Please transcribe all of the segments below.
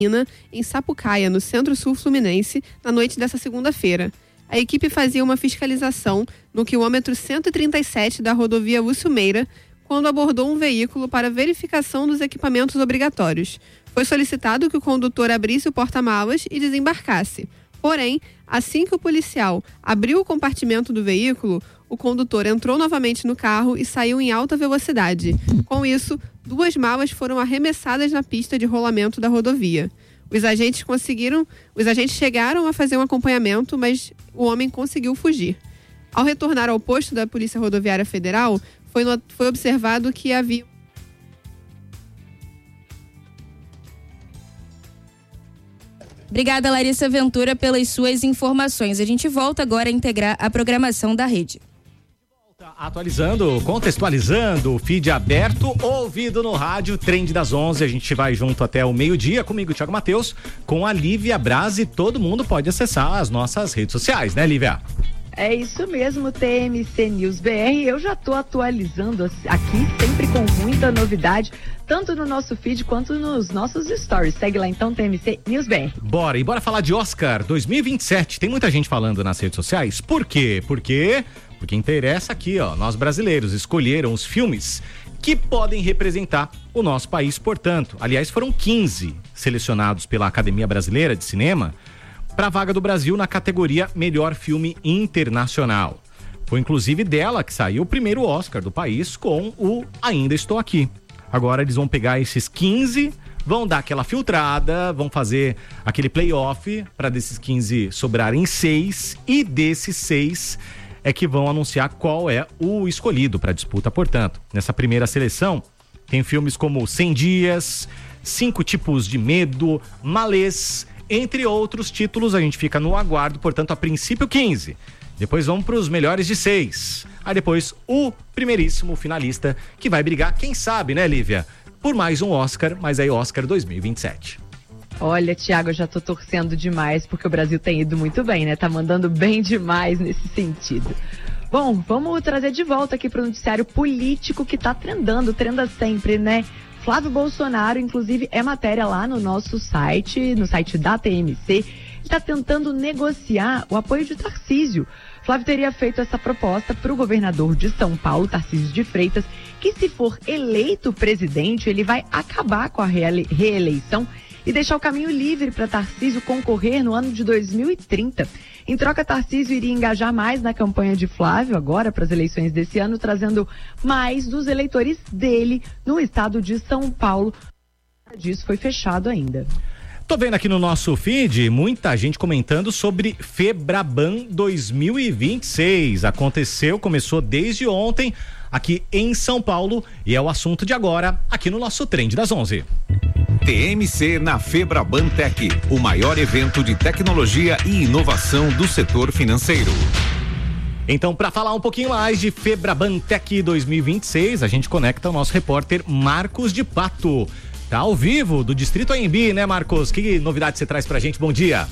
em Sapucaia, no centro-sul fluminense, na noite dessa segunda-feira. A equipe fazia uma fiscalização no quilômetro 137 da rodovia Lúcio Meira, quando abordou um veículo para verificação dos equipamentos obrigatórios. Foi solicitado que o condutor abrisse o porta-malas e desembarcasse. Porém, assim que o policial abriu o compartimento do veículo, o condutor entrou novamente no carro e saiu em alta velocidade. Com isso, 2 malas foram arremessadas na pista de rolamento da rodovia. Os agentes chegaram a fazer um acompanhamento, mas o homem conseguiu fugir. Ao retornar ao posto da Polícia Rodoviária Federal, foi observado que havia... Obrigada, Larissa Ventura, pelas suas informações. A gente volta agora a integrar a programação da rede. Atualizando, contextualizando, feed aberto, ouvido no rádio, Trend das 11. A gente vai junto até o meio-dia, comigo, Thiago Matheus, com a Lívia Braz, e todo mundo pode acessar as nossas redes sociais, né, Lívia? É isso mesmo, TMC News BR. Eu já tô atualizando aqui, sempre com muita novidade, tanto no nosso feed quanto nos nossos stories. Segue lá então, TMC News BR. Bora falar de Oscar 2027. Tem muita gente falando nas redes sociais. Por quê? Porque interessa aqui, ó. Nós brasileiros escolheram os filmes que podem representar o nosso país, portanto. Aliás, foram 15 selecionados pela Academia Brasileira de Cinema para a vaga do Brasil na categoria Melhor Filme Internacional. Foi inclusive dela que saiu o primeiro Oscar do país com o Ainda Estou Aqui. Agora eles vão pegar esses 15, vão dar aquela filtrada, vão fazer aquele playoff para desses 15 sobrarem 6, e desses 6 é que vão anunciar qual é o escolhido para a disputa. Portanto, nessa primeira seleção tem filmes como 100 Dias, 5 Tipos de Medo, Malês, entre outros títulos. A gente fica no aguardo, portanto, a princípio 15. Depois vamos para os melhores de 6. Aí depois o primeiríssimo finalista, que vai brigar, quem sabe, né, Lívia, por mais um Oscar, mas aí Oscar 2027. Olha, Thiago, eu já tô torcendo demais, porque o Brasil tem ido muito bem, né? Tá mandando bem demais nesse sentido. Bom, vamos trazer de volta aqui pro noticiário político que tá trenda sempre, né? Flávio Bolsonaro, inclusive, é matéria lá no nosso site, no site da TMC. Ele está tentando negociar o apoio de Tarcísio. Flávio teria feito essa proposta para o governador de São Paulo, Tarcísio de Freitas, que se for eleito presidente, ele vai acabar com a reeleição e deixar o caminho livre para Tarcísio concorrer no ano de 2030. Em troca, Tarcísio iria engajar mais na campanha de Flávio agora para as eleições desse ano, trazendo mais dos eleitores dele no estado de São Paulo. Disso foi fechado ainda. Tô vendo aqui no nosso feed muita gente comentando sobre Febraban 2026. Começou desde ontem aqui em São Paulo e é o assunto de agora aqui no nosso Trend das 11. TMC na Febraban Tech, o maior evento de tecnologia e inovação do setor financeiro. Então, para falar um pouquinho mais de Febraban Tech 2026, a gente conecta o nosso repórter Marcos de Pato. Tá ao vivo do Distrito AMB, né, Marcos? Que novidade você traz pra gente? Bom dia.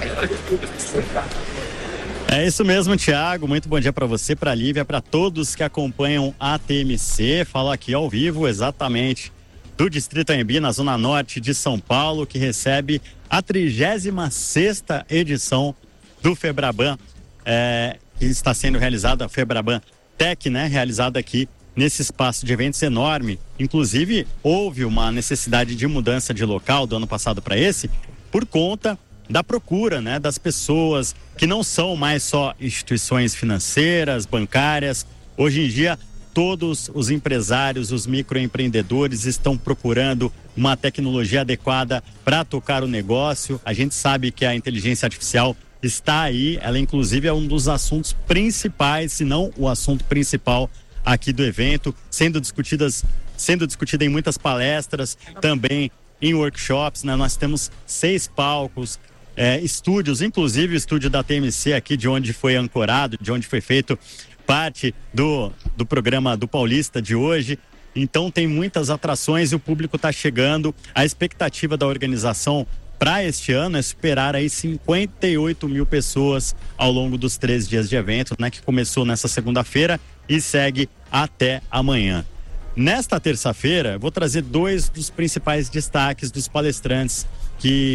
É isso mesmo, Thiago. Muito bom dia para você, para a Lívia, para todos que acompanham a TMC. Falo aqui ao vivo, exatamente, do Distrito AMB, na Zona Norte de São Paulo, que recebe a 36ª edição do Febraban, que está sendo realizada, a Febraban Tech, né, realizada aqui nesse espaço de eventos enorme. Inclusive, houve uma necessidade de mudança de local do ano passado para esse, por conta da procura, né, das pessoas que não são mais só instituições financeiras, bancárias. Hoje em dia, todos os empresários, os microempreendedores estão procurando uma tecnologia adequada para tocar o negócio. A gente sabe que a inteligência artificial está aí, ela inclusive é um dos assuntos principais, se não o assunto principal aqui do evento, sendo discutida em muitas palestras, também em workshops, né? Nós temos 6 palcos, estúdios, inclusive o estúdio da TMC aqui, de onde foi ancorado, de onde foi feito parte do programa do Paulista de hoje. Então tem muitas atrações e o público está chegando. A expectativa da organização para este ano é superar aí 58 mil pessoas ao longo dos 3 dias de evento, né, que começou nessa segunda-feira e segue até amanhã. Nesta terça-feira, vou trazer 2 dos principais destaques dos palestrantes que